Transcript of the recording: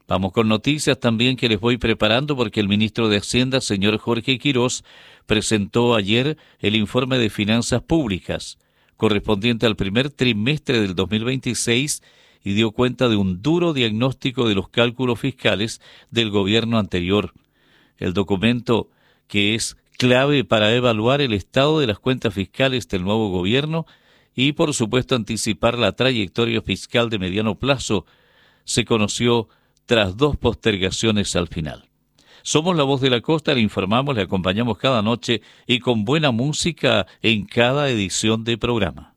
Vamos con noticias también que les voy preparando porque el ministro de Hacienda, señor Jorge Quirós, presentó ayer el informe de finanzas públicas correspondiente al primer trimestre del 2026 y dio cuenta de un duro diagnóstico de los cálculos fiscales del gobierno anterior. El documento, que es clave para evaluar el estado de las cuentas fiscales del nuevo gobierno y, por supuesto, anticipar la trayectoria fiscal de mediano plazo, se conoció tras 2 postergaciones al final. Somos La Voz de la Costa, le informamos, le acompañamos cada noche y con buena música en cada edición de programa.